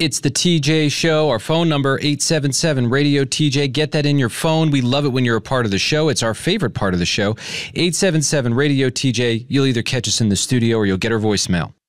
It's the TJ Show. Our phone number, 877-RADIO-TJ. Get that in your phone. We love it when you're a part of the show. It's our favorite part of the show. 877-RADIO-TJ. You'll either catch us in the studio or you'll get our voicemail.